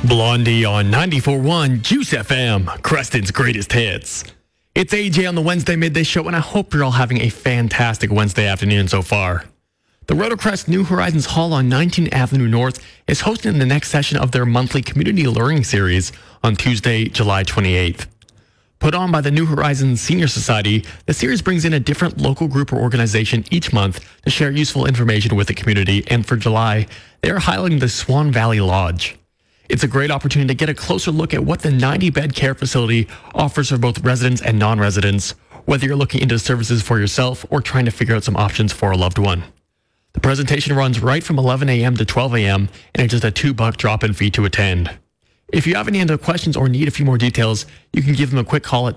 Blondie on 94.1 Juice FM, Creston's greatest hits. It's AJ on the Wednesday Midday Show, and I hope you're all having a fantastic Wednesday afternoon so far. The Rotocrest New Horizons Hall on 19th Avenue North is hosting the next session of their monthly Community Learning Series on Tuesday, July 28th. Put on by the New Horizons Senior Society, the series brings in a different local group or organization each month to share useful information with the community, and for July, they are highlighting the Swan Valley Lodge. It's a great opportunity to get a closer look at what the 90-bed care facility offers for both residents and non-residents, whether you're looking into services for yourself or trying to figure out some options for a loved one. The presentation runs right from 11 a.m. to 12 a.m. and it's just a $2 drop-in fee to attend. If you have any other questions or need a few more details, you can give them a quick call at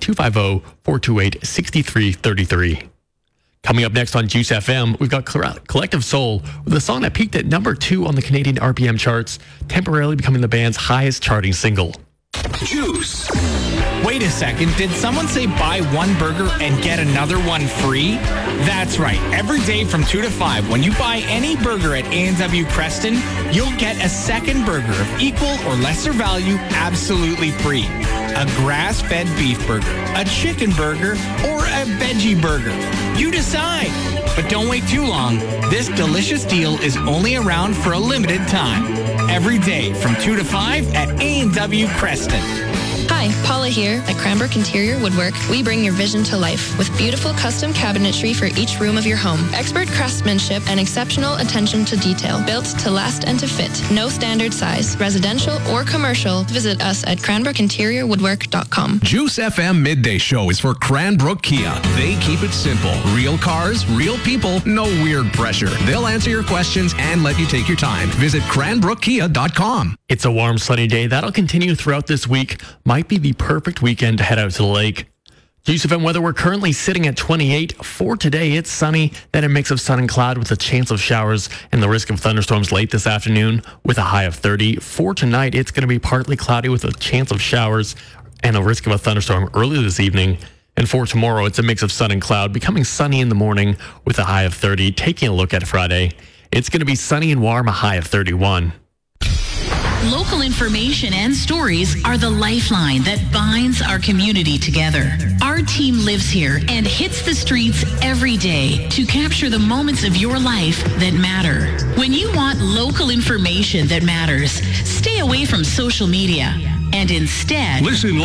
250-428-6333. Coming up next on Juice FM, we've got Collective Soul with a song that peaked at number 2 on the Canadian RPM charts, temporarily becoming the band's highest charting single. Juice. Wait a second, did someone say buy one burger and get another one free? That's right. Every day from 2 to 5, when you buy any burger at A&W Creston, you'll get a second burger of equal or lesser value absolutely free. A grass-fed beef burger, a chicken burger, or a veggie burger. You decide. But don't wait too long. This delicious deal is only around for a limited time. Every day from 2 to 5 at A&W Creston. Hi, Paula here. At Cranbrook Interior Woodwork, we bring your vision to life with beautiful custom cabinetry for each room of your home. Expert craftsmanship and exceptional attention to detail. Built to last and to fit. No standard size. Residential or commercial. Visit us at cranbrookinteriorwoodwork.com. Juice FM Midday Show is for Cranbrook Kia. They keep it simple. Real cars, real people, no weird pressure. They'll answer your questions and let you take your time. Visit cranbrookkia.com. It's a warm, sunny day that'll continue throughout this week. Might be the perfect weekend to head out to the lake. Juice FM weather, we're currently sitting at 28. For today, it's sunny, then a mix of sun and cloud with a chance of showers and the risk of thunderstorms late this afternoon with a high of 30. For tonight, it's going to be partly cloudy with a chance of showers and a risk of a thunderstorm early this evening. And for tomorrow, it's a mix of sun and cloud, becoming sunny in the morning with a high of 30. Taking a look at Friday, it's going to be sunny and warm, a high of 31. Local information and stories are the lifeline that binds our community together. Our team lives here and hits the streets every day to capture the moments of your life that matter. When you want local information that matters, stay away from social media and instead listen